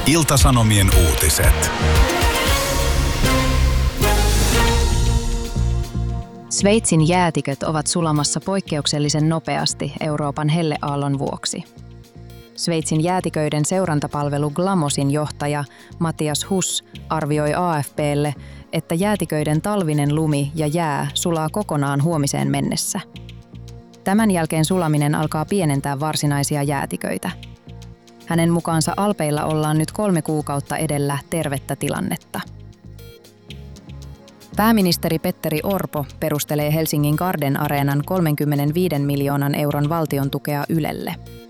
Ilta-Sanomien uutiset. Sveitsin jäätiköt ovat sulamassa poikkeuksellisen nopeasti Euroopan helleaallon vuoksi. Sveitsin jäätiköiden seurantapalvelu Glamosin johtaja Matthias Huss arvioi AFP:lle, että jäätiköiden talvinen lumi ja jää sulaa kokonaan huomiseen mennessä. Tämän jälkeen sulaminen alkaa pienentää varsinaisia jäätiköitä. Hänen mukaansa Alpeilla ollaan nyt 3 kuukautta edellä tervettä tilannetta. Pääministeri Petteri Orpo perustelee Helsingin Garden Areenan 35 miljoonan euron valtion tukea Ylelle.